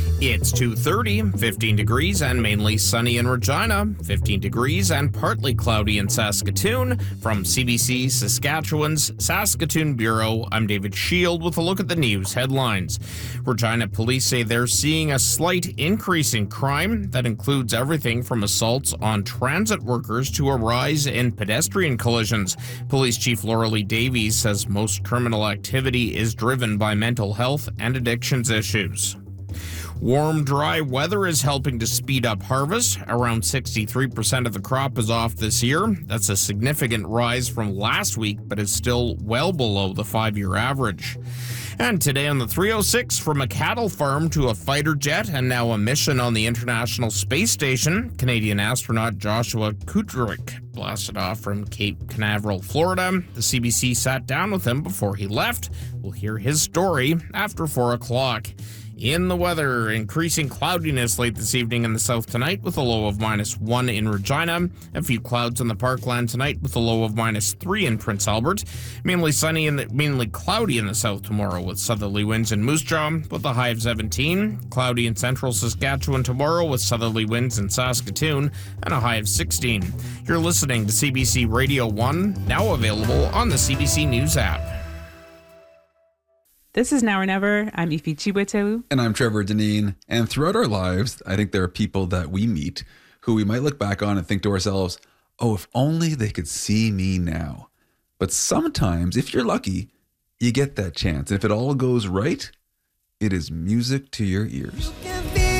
It's 2:30, 15 degrees and mainly sunny in Regina, 15 degrees and partly cloudy in Saskatoon. From CBC Saskatchewan's Saskatoon Bureau, I'm David Shield with a look at the news headlines. Regina police say they're seeing a slight increase in crime that includes everything from assaults on transit workers to a rise in pedestrian collisions. Police Chief Laura-Lee Davies says most criminal activity is driven by mental health and addictions issues. Warm, dry weather is helping to speed up harvest. Around 63% of the crop is off this year. That's a significant rise from last week, but is still well below the 5-year average. And today on the 306, from a cattle farm to a fighter jet and now a mission on the International Space Station, Canadian astronaut Joshua Kudryk blasted off from Cape Canaveral, Florida. The CBC sat down with him before he left. We'll hear his story after 4 o'clock. In the weather, increasing cloudiness late this evening in the south tonight with a low of -1 in Regina. A few clouds in the Parkland tonight with a low of -3 in Prince Albert. Mainly sunny and mainly cloudy in the south tomorrow with southerly winds in Moose Jaw with a high of 17. Cloudy in central Saskatchewan tomorrow with southerly winds in Saskatoon and a high of 16. You're listening to CBC Radio 1, now available on the CBC News app. This is Now or Never. I'm Ifi Chiwetewu. And I'm Trevor Deneen. And throughout our lives, I think there are people that we meet who we might look back on and think to ourselves, oh, if only they could see me now. But sometimes, if you're lucky, you get that chance. And if it all goes right, it is music to your ears.